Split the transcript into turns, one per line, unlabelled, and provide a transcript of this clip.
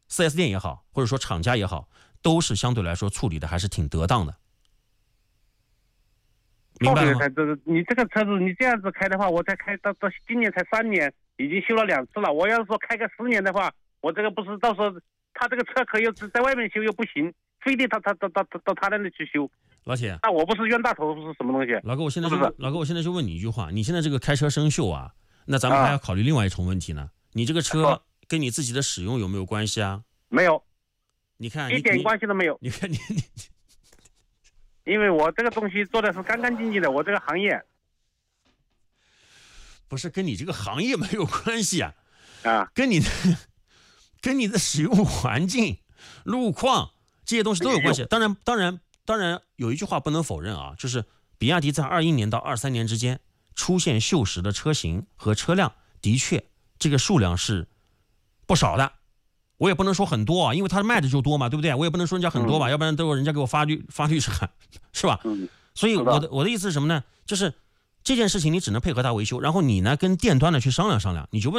4S 店也好，或者说厂家也好，都是相对来说处理的还是挺得当的。明白了吗？
你这个车子你这样子开的话，我才开到今年才3年，已经修了2次了。我要是说开个10年的话，我这个不是到时候他这个车可又在外面修又不行，非得他那里去修。
老铁，
那我不是冤大头是什么东西？
老哥，我现在就问你一句话，你现在这个开车生锈啊，那咱们还要考虑另外一重问题呢。你这个车跟你自己的使用有没有关系啊？
没有，
你看
一点关系都没有。
你看你，
因为我这个东西做的是干干净净的，我这个行业
不是跟你这个行业没有关系啊，跟你的使用环境、路况这些东西都有关系。当然有一句话不能否认啊，就是比亚迪在21年到23年之间出现锈蚀的车型和车辆，的确这个数量是不少的。我也不能说很多啊，因为它卖的就多嘛，对不对？我也不能说人家很多吧，要不然都有人家给我发律师函，是吧？所以我的意思是什么呢？就是这件事情你只能配合他维修，然后你呢跟店端的去商量商量，你就问